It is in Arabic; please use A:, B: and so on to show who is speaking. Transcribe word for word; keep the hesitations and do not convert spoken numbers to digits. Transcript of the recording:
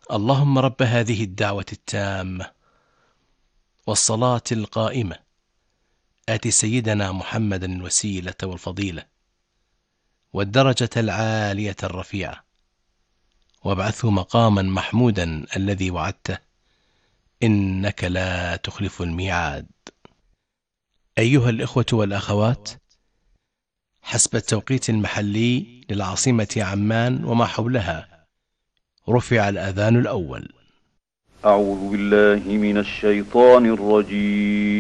A: اللهم رب هذه الدعوة التامة والصلاة القائمة آت سيدنا محمدا الوسيلة والفضيلة والدرجة العالية الرفيعة وابعثه مقاما محمودا الذي وعدته إنك لا تخلف الميعاد. أيها الإخوة والأخوات، حسب التوقيت المحلي للعاصمة عمان وما حولها رفع الأذان الأول.
B: أعوذ بالله من الشيطان الرجيم.